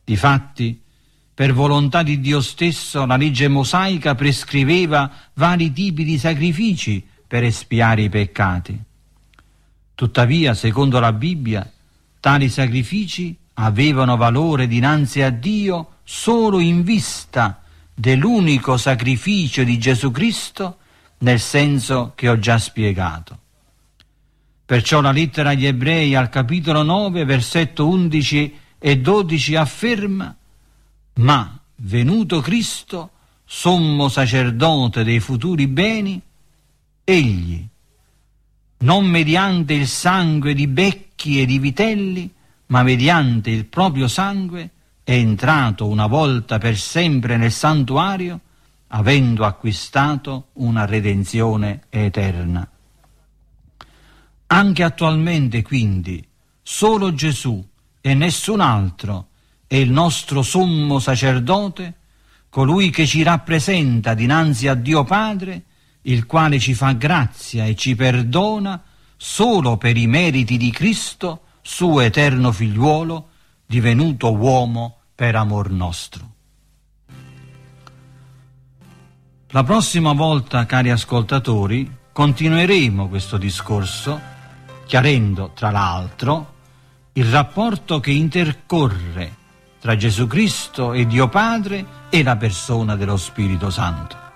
Difatti, per volontà di Dio stesso, la legge mosaica prescriveva vari tipi di sacrifici per espiare i peccati. Tuttavia, secondo la Bibbia, tali sacrifici avevano valore dinanzi a Dio solo in vista dell'unico sacrificio di Gesù Cristo, nel senso che ho già spiegato. Perciò la lettera agli Ebrei al capitolo 9, versetto 11 e 12 afferma: «Ma venuto Cristo, sommo sacerdote dei futuri beni, egli, non mediante il sangue di becchi e di vitelli, ma mediante il proprio sangue, è entrato una volta per sempre nel santuario, avendo acquistato una redenzione eterna». Anche attualmente, quindi, solo Gesù e nessun altro è il nostro sommo sacerdote, colui che ci rappresenta dinanzi a Dio Padre, il quale ci fa grazia e ci perdona solo per i meriti di Cristo, suo eterno figliuolo, divenuto uomo per amor nostro. La prossima volta, cari ascoltatori, continueremo questo discorso, chiarendo, tra l'altro, il rapporto che intercorre tra Gesù Cristo e Dio Padre e la persona dello Spirito Santo.